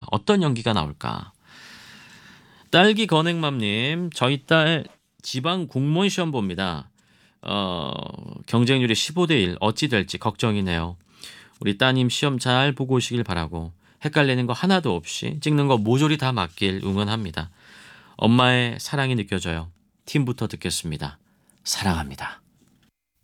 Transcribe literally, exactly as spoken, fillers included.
어떤 연기가 나올까? 딸기 건행맘님, 저희 딸 지방 공무원 시험 봅니다. 어, 경쟁률이 십오 대 일 어찌 될지 걱정이네요. 우리 따님 시험 잘 보고 오시길 바라고 헷갈리는 거 하나도 없이 찍는 거 모조리 다 맞길 응원합니다. 엄마의 사랑이 느껴져요. 팀부터 듣겠습니다. 사랑합니다.